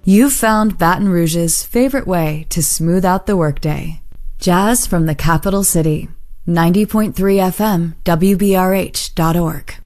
You've found Baton Rouge's favorite way to smooth out the workday. Jazz from the capital city. 90.3 FM, WBRH.org.